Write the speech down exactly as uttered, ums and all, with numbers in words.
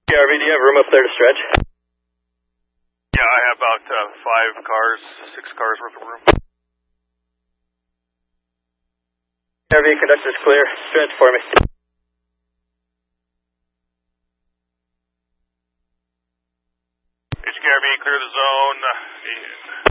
R V, do you have room up there to stretch? Yeah, I have about uh, five cars, six cars worth of room. R V, conductor's clear. Stretch for me. H K R V, clear the zone.